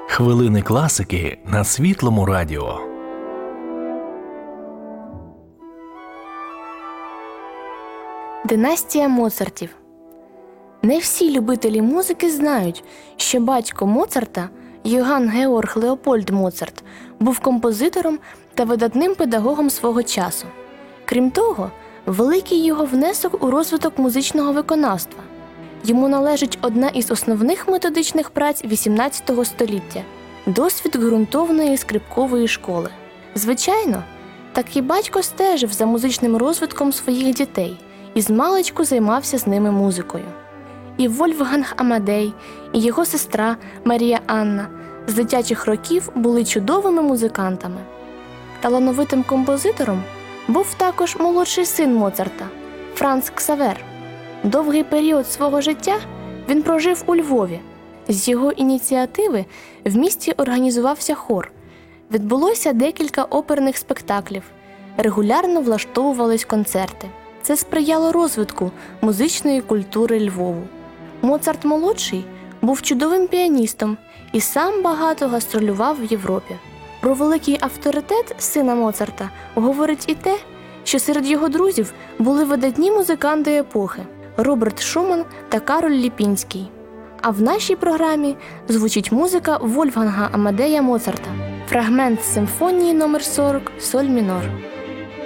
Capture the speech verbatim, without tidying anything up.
Хвилини класики на Світлому радіо. Династія Моцартів. Не всі любителі музики знають, що батько Моцарта, Йоганн Георг Леопольд Моцарт, був композитором та видатним педагогом свого часу. Крім того, великий його внесок у розвиток музичного виконавства. Йому належить одна із основних методичних праць вісімнадцятого століття – досвід ґрунтовної скрипкової школи. Звичайно, такий батько стежив за музичним розвитком своїх дітей і змалечку займався з ними музикою. І Вольфганг Амадей, і його сестра Марія Анна з дитячих років були чудовими музикантами. Талановитим композитором був також молодший син Моцарта – Франц Ксавер. Довгий період свого життя він прожив у Львові. З його ініціативи в місті організувався хор. Відбулося декілька оперних спектаклів, регулярно влаштовувались концерти. Це сприяло розвитку музичної культури Львову. Моцарт-молодший був чудовим піаністом і сам багато гастролював в Європі. Про великий авторитет сина Моцарта говорить і те, що серед його друзів були видатні музиканти епохи – Роберт Шуман та Кароль Ліпінський. А в нашій програмі звучить музика Вольфганга Амадея Моцарта. Фрагмент з симфонії номер сорок «Соль мінор».